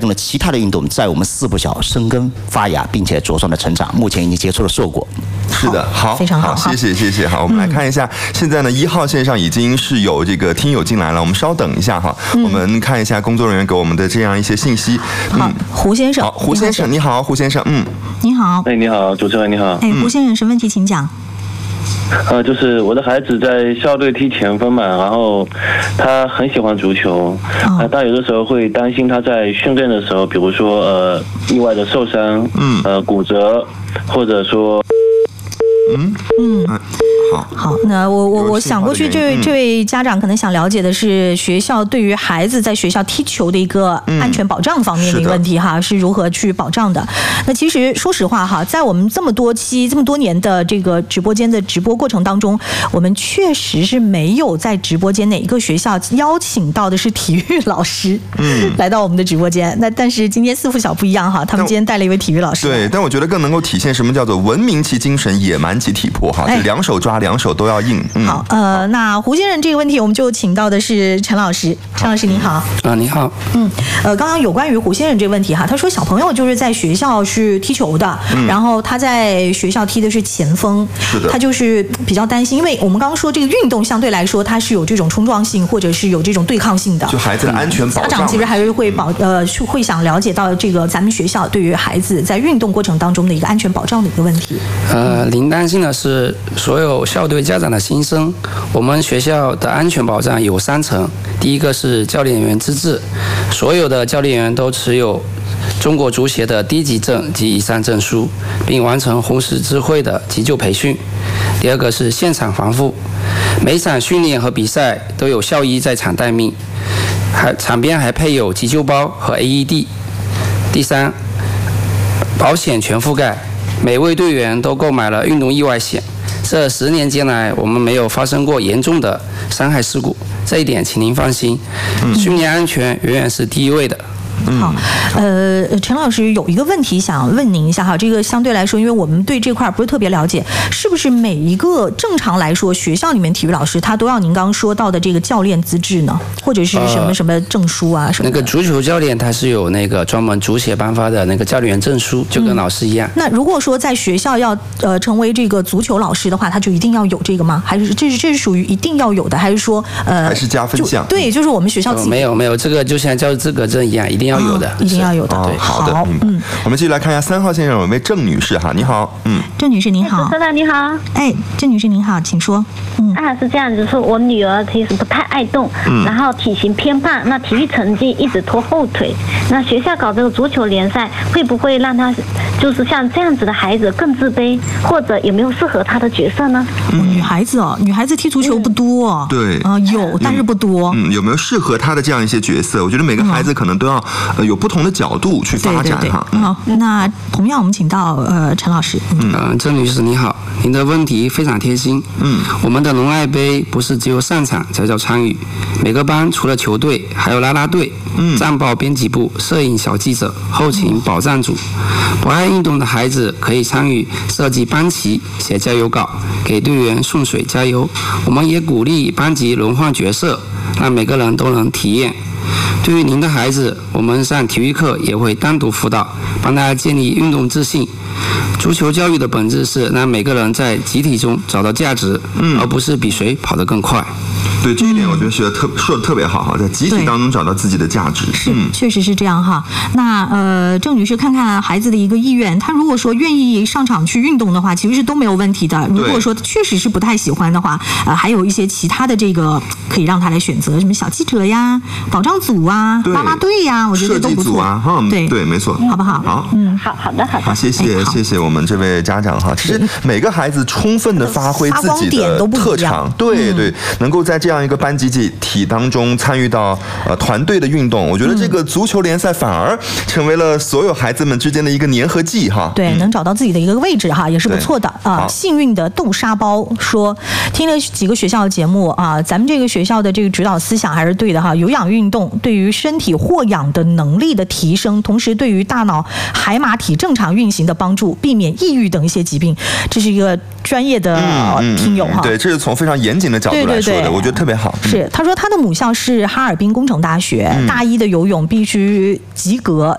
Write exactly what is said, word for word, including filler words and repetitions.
了其他的运动，在我们四不小生根发芽，并且茁壮的成长，目前已经结出了硕果。 是的，好， 非常好， 好，谢谢谢谢。好，我们来看一下，现在呢一号线上已经是有这个听友进来了，我们稍等一下哈，我们看一下工作人员给我们的这样一些信息。 好，胡先生， 好，胡先生，你好，胡先生，嗯， 你好， 哎，你好，主持人你好， 哎，胡先生，什么问题请讲？ 呃，就是我的孩子在校队踢前锋嘛，然后他很喜欢足球，呃，但有的时候会担心他在训练的时候，比如说呃意外的受伤，嗯，呃骨折，或者说， 嗯嗯。 好， 好，那我我我想过去，这位这位家长可能想了解的是学校对于孩子在学校踢球的一个安全保障方面的一个问题哈，嗯、是, 是如何去保障的？那其实说实话哈，在我们这么多期、这么多年的这个直播间的直播过程当中，我们确实是没有在直播间哪一个学校邀请到的是体育老师，嗯，来到我们的直播间。那但是今天四附小不一样哈，他们今天带了一位体育老师。 对，但我觉得更能够体现什么叫做文明其精神，野蛮其体魄哈，就两手抓。两手都要硬。嗯、 好，呃，那胡先生这个问题，我们就请到的是陈老师。陈老师您好。 啊，你好。 嗯，呃，刚刚有关于胡先生这个问题哈，他说小朋友就是在学校是踢球的，嗯、然后他在学校踢的是前锋， 是的， 他就是比较担心，因为我们刚刚说这个运动相对来说它是有这种冲撞性或者是有这种对抗性的， 就孩子的安全保障。 家长其实还是会保呃会想了解到这个咱们学校对于孩子在运动过程当中的一个安全保障的一个问题。 呃，您担心的是所有校队家长的心声。我们学校的安全保障有三层，第一个是教练员资质，所有的教练员都持有中国足协的低级证及以上证书，并完成红十字会的急救培训。第二个是现场防护，每场训练和比赛都有校医在场待命，还场边还配有急救包和 A E D。第三，保险全覆盖，每位队员都购买了运动意外险。这十年间来，我们没有发生过严重的伤害事故，这一点请您放心。训练安全远远是第一位的。 好，呃，陈老师有一个问题想问您一下哈，这个相对来说，因为我们对这块不是特别了解，是不是每一个正常来说学校里面体育老师他都要您刚刚说到的这个教练资质呢，或者是什么什么证书啊什么的？ 那个足球教练他是有那个专门足协颁发的那个教练员证书，就跟老师一样。嗯、 那如果说在学校要呃成为这个足球老师的话，他就一定要有这个吗？还是这是这是属于一定要有的，还是说呃还是加分项？ 对，就是我们学校自己、 呃、没有没有，这个就像教师资格证一样，一定要有的。 哦、一定要有的。 对，好的，嗯，我们继续来看一下三号线上有位郑女士哈，你好，嗯， 郑女士您好， 主持人你好， 哎，郑女士您好，请说。嗯， 啊，是这样子，说我女儿其实不太爱动，嗯，然后体型偏胖，那体育成绩一直拖后腿。那学校搞这个足球联赛，会不会让她就是像这样子的孩子更自卑？或者有没有适合她的角色呢？ 嗯、女孩子哦，女孩子踢足球不多， 对， 啊、呃，有，但是不多。 嗯，有没有适合她的这样一些角色？我觉得每个孩子可能都要呃有不同的角度去发展哈。 好，那同样我们请到呃陈老师。 嗯，呃、郑女士你好，您的问题非常贴心。嗯，我们的龙爱杯不是只有上场才叫参与，每个班除了球队，还有啦啦队、嗯、战报编辑部、摄影小记者、后勤保障组。不爱运动的孩子可以参与设计班旗、写加油稿，给队员送水加油。我们也鼓励班级轮换角色，让每个人都能体验。对于您的孩子，我们上体育课也会单独辅导，帮他建立运动自信。足球教育的本质是让每个人在集体中找到价值，嗯、而不是比谁跑得更快。 对这一点，我觉得学的特说的特别好哈，在集体当中找到自己的价值， 是、嗯、确实是这样哈。那呃，郑女士看看孩子的一个意愿，她如果说愿意上场去运动的话，其实是都没有问题的。如果说确实是不太喜欢的话，呃，还有一些其他的这个可以让她来选择，什么小记者呀、保障组啊、啦啦队呀，我觉得都不错啊。嗯，对对，没错， 好不好？ 好， 嗯，好好的好的。 好，谢谢、哎、谢谢我们这位家长哈。其实每个孩子充分的发挥自己的特长，对对，能够在这样一个班级体当中参与到呃团队的运动，我觉得这个足球联赛反而成为了所有孩子们之间的一个粘合剂哈。 对，能找到自己的一个位置哈，也是不错的啊。幸运的豆沙包说，听了几个学校的节目啊，咱们这个学校的这个指导思想还是对的哈。有氧运动对于身体获氧的能力的提升，同时对于大脑海马体正常运行的帮助，避免抑郁等一些疾病，这是一个专业的听友哈、嗯嗯嗯。 对，这是从非常严谨的角度来说的，对对对，我觉得特别好。 是，他说他的母校是哈尔滨工程大学，嗯、大一的游泳必须及格，